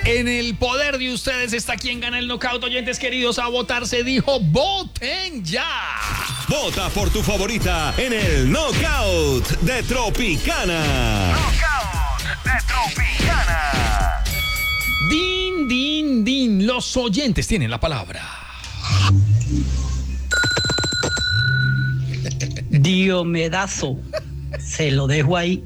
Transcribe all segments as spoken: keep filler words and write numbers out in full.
En el poder de ustedes está quien gana el knockout. Oyentes queridos, a votar se dijo, voten ya. Vota por tu favorita en el knockout de Tropicana. Knockout de Tropicana. Din, din, din. Los oyentes tienen la palabra. Diomedazo. Se lo dejo ahí.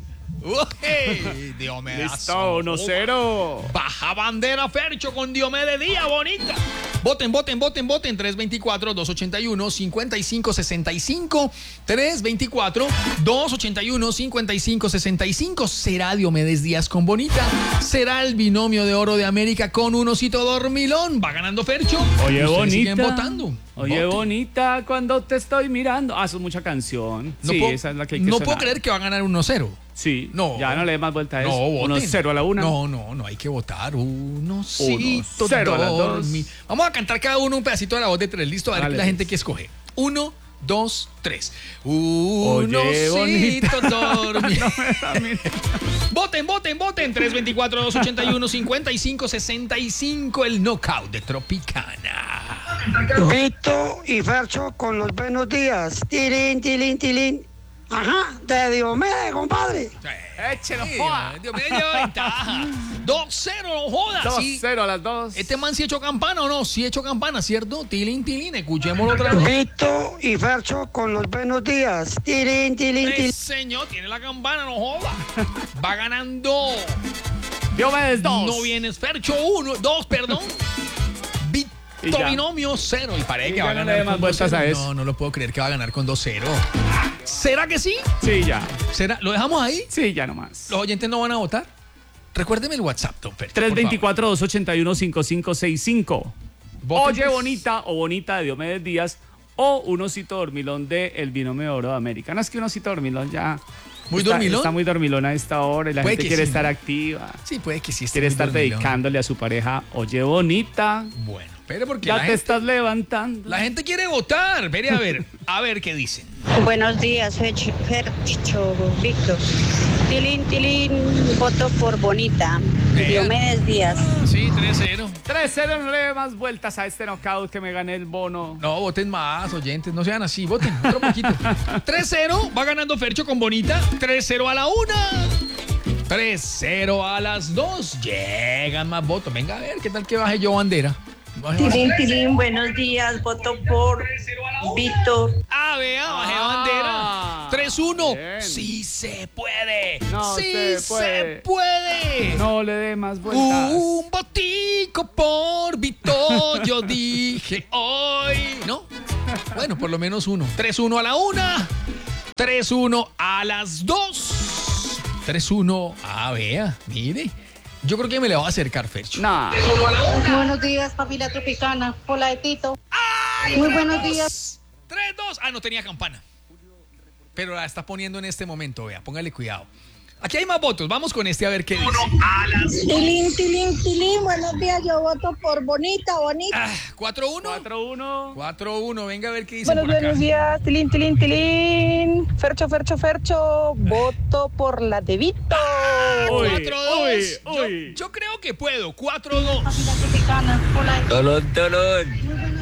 Uy, Diomedes. Listo, uno cero. Baja bandera, Fercho, con Diomedes Díaz, bonita. Voten, voten, voten, voten. tres dos cuatro, dos ocho uno, cinco cinco seis cinco. tres dos cuatro, dos ocho uno, cinco cinco seis cinco. ¿Será Diomedes Díaz con Bonita? ¿Será el binomio de oro de América con un osito dormilón? ¿Va ganando Fercho? Oye, Ustedes Bonita. siguen votando. Oye, Voten. Bonita, cuando te estoy mirando. Ah, eso es mucha canción. No sí, puedo, esa es la que hay que no sonar. puedo creer que va a ganar uno cero. Sí, No. ya no le dé más vuelta a eso. No, voten. uno cero a la una. No, no, no hay que votar. Uno, cito, cero a las dos. dormi- Vamos a cantar cada uno un pedacito de la voz de tres. Listo, a ver Dale, la pues. gente que escoge. Uno, dos, tres. Uno, Oye, cito, bonita. dormi- No me da miedo. Voten, voten, voten. tres dos cuatro, dos ocho uno, cinco cinco seis cinco. El knockout de Tropicana. Vito y Fercho con los buenos días. Tilín, tilín, tilín. Ajá, de Diomedes, compadre. Échelo, Sí, joda. Dios mío, lleva ventaja. dos cero, no jodas. dos Sí. cero a las dos. Este man sí ha hecho campana o no, sí ha hecho campana, ¿cierto? Tilín, tilín, escuchémoslo otra vez. Vito y Fercho con los buenos días. Tilín, tilín, Eh, tilín. señor, tiene la campana, no joda. Va ganando. Diomedes dos. No vienes, Fercho, uno, dos, perdón. Y Vito ya. Binomio, cero. Y parece Y que ya va a no le ganar dé más con vueltas dos cero. a eso. No, no lo puedo creer que va a ganar con dos cero. ¿Será que sí? Sí, ya. ¿Será? ¿Lo dejamos ahí? Sí, ya nomás. ¿Los oyentes no van a votar? Recuérdeme el WhatsApp, don Fercho. tres por dos favor. cuatro, dos ocho uno, cinco cinco seis cinco. Voten, Oye, pues. Bonita o Bonita de Diomedes Díaz o un osito dormilón de El Binomio de Oro de América. No, es que un osito dormilón ya... ¿Muy está, dormilón? Está muy dormilón a esta hora y la Puede gente que quiere sí, estar ¿no? activa. Sí, puede que sí esté Quiere muy estar dormilón. dedicándole a su pareja. Oye, Bonita, Bueno, pero porque ya la te gente, estás levantando. la gente quiere votar. Veré a ver, a ver qué dicen. Buenos días, Fercho, Fercho, Víctor. Tilín, tilín, voto por Bonita. Vean. Diomedes Díaz. Sí, tres cero. tres cero, no le dé más vueltas a este knockout que me gané el bono. No, voten más, oyentes, no sean así, voten otro poquito. tres cero, va ganando Fercho con Bonita. tres cero a la una. tres cero a las dos. Llegan más votos. Venga a ver, ¿qué tal que baje yo bandera? Baje Tilín, tilín, buenos días, voto por Víctor. Ah, vea, bajé Ah, bandera. tres uno. bien. Sí se puede. No sí se se puede. puede. No le dé más vueltas. Un botico por Vito, yo dije hoy. ¿No? Bueno, por lo menos uno. tres uno a la una. tres uno a las dos. tres uno. Ah, vea, mire. Yo creo que me le va a acercar, Fercho. No. Buenos días, familia Tropicana. Hola, de Tito. ¡Ay, Muy tres, buenos dos! días. tres dos. Ah, no tenía campana. Pero la está poniendo en este momento, vea. Póngale cuidado. Aquí hay más votos. Vamos con este a ver qué dice. Tilín, tilín, tilín, buenos días, yo voto por Bonita, Bonita. Ah, cuatro uno. cuatro uno. cuatro uno. Venga a ver qué dice Buenos, por acá. buenos días, tilín, tilín, tilín. Fercho, Fercho, Fercho, voto por la de Vito. Uy, cuatro dos. uy, Yo, uy. yo creo que puedo. cuatro dos. Familia Tropicana. Hola, de Tito. Tolón, tolón.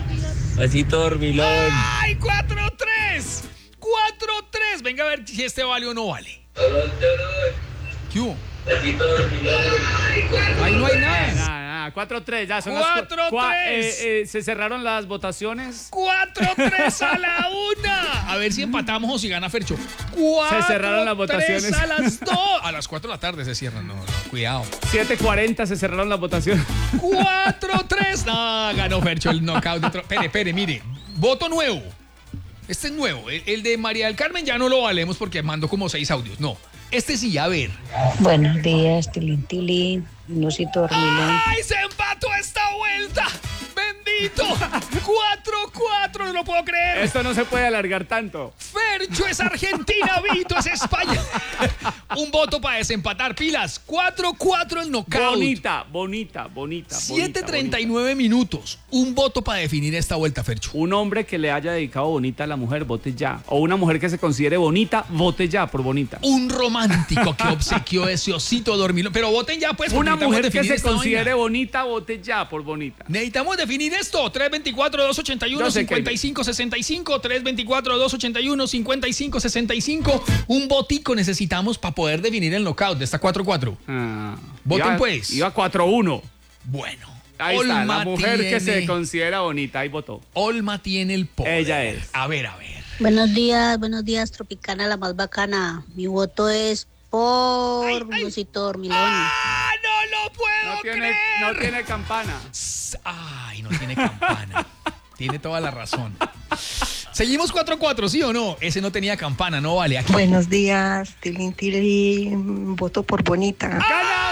Asito dormilón. ¡Ay, cuatro tres! cuatro tres. Venga a ver si este vale o no vale. Tolón, tolón. ¿Qué hubo? Asito dormilón. Ahí no hay nada. Nada, nada, cuatro tres, ya son cuatro las... cua- tres. eh, eh, se cerraron las votaciones. cuatro tres a la una. A ver si empatamos o si gana Fercho. cuatro, Se cerraron las votaciones. tres a las dos. A las cuatro de la tarde se cierran. No, no, cuidado. siete cuarenta se cerraron las votaciones. cuatro tres. No, ganó Fercho el knockout. De otro. Pere, pere, mire. Voto nuevo. Este es nuevo. El, el de María del Carmen ya no lo valemos porque mandó como seis audios. No. Este sí, a ver. Buenos días, tilín, tilín. Un osito dormilón. ¡Ay, se empató esta vuelta! ¡Bendito! cuatro cuatro, no lo puedo creer. Esto no se puede alargar tanto. Fer Fercho es Argentina, Vito es España. Un voto para desempatar pilas. cuatro cuatro el knockout. Bonita, bonita, bonita. siete treinta y nueve minutos. Un voto para definir esta vuelta, Fercho. Un hombre que le haya dedicado bonita a la mujer, vote ya. O una mujer que se considere bonita, vote ya por bonita. Un romántico que obsequió ese osito dormilón. Pero voten ya, pues. Una mujer que se esta considere vaina. bonita, vote ya por bonita. Necesitamos definir esto. tres veinticuatro, dos ochenta y uno, Yo sé que- cincuenta y cinco sesenta y cinco. tres veinticuatro, dos ochenta y uno, cincuenta y cinco sesenta y cinco. Un botico necesitamos para poder definir el knockout de esta cuatro cuatro. Ah, Voten, iba- pues. Iba cuatro uno. Bueno. Ahí está, la Olma mujer que se tiene- considera bonita, ahí votó. Olma tiene el poder. Ella es. A ver, a ver. Buenos días, buenos días, Tropicana, la más bacana. Mi voto es por Ay, ay. un osito dormilón. ¡Ah, no lo puedo No tiene, creer! no tiene campana. Ay, no tiene campana. Tiene toda la razón. Seguimos cuatro cuatro, ¿sí o no? Ese no tenía campana, no vale. Aquí. Buenos días, tilín, tilín, voto por bonita. ¡Ganador!